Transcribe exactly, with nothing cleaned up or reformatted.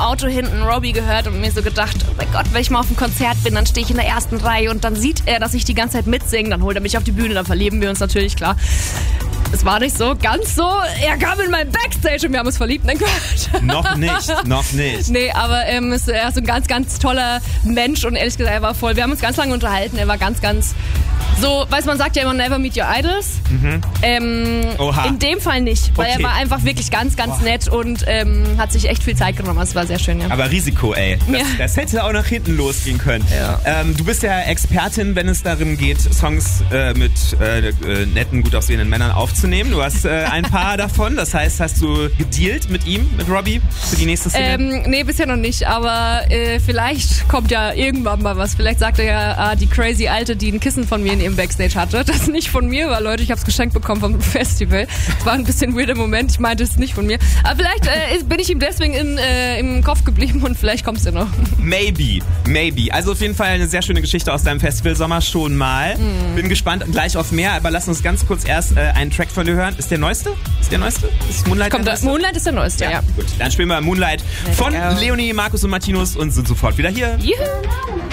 Auto hinten Robbie gehört und mir so gedacht, oh mein Gott, wenn ich mal auf dem Konzert bin, dann stehe ich in der ersten Reihe und dann sieht er, dass ich die ganze Zeit mitsinge, dann holt er mich auf die Bühne, dann verlieben wir uns natürlich, klar. Es war nicht so, ganz so. Er kam in meinen Backstage und wir haben uns verliebt. Nein, Quatsch. Noch nicht, noch nicht. Nee, aber ähm, ist, er ist ein ganz, ganz toller Mensch und ehrlich gesagt, er war voll. Wir haben uns ganz lange unterhalten. Er war ganz, ganz so, weiß man sagt ja immer, never meet your idols. Mhm. Ähm, Oha. In dem Fall nicht, weil Okay. er war einfach wirklich ganz, ganz Boah. nett und ähm, hat sich echt viel Zeit genommen. Es war sehr schön, ja. Aber Risiko, ey. Das, Ja. das hätte auch nach hinten losgehen können. Ja. Ähm, du bist ja Expertin, wenn es darum geht, Songs äh, mit äh, äh, netten, gut aussehenden Männern aufzunehmen. Du hast äh, ein paar davon. Das heißt, hast du gedealt mit ihm, mit Robbie, für die nächste Single? Ähm, nee, bisher noch nicht, aber äh, vielleicht kommt ja irgendwann mal was. Vielleicht sagt er ja, ah, die crazy Alte, die ein Kissen von mir in ihrem Backstage hatte. Das ist nicht von mir, weil Leute, ich hab's geschenkt bekommen vom Festival. Es war ein bisschen weirder Moment, ich meinte, es ist nicht von mir. Aber vielleicht äh, bin ich ihm deswegen in, äh, im Kopf geblieben und vielleicht kommt's ja noch. Maybe, maybe. Also auf jeden Fall eine sehr schöne Geschichte aus deinem Festival Sommer schon mal. Mm. Bin gespannt gleich auf mehr, aber lass uns ganz kurz erst äh, einen Track von dir hören. Ist der neueste? Ist der neueste? Ist Moonlight Kommt der da, neueste? Moonlight ist der neueste, ja. Ja, gut. Dann spielen wir Moonlight von Ja. Leonie, Markus und Martinus und sind sofort wieder hier. Juhu.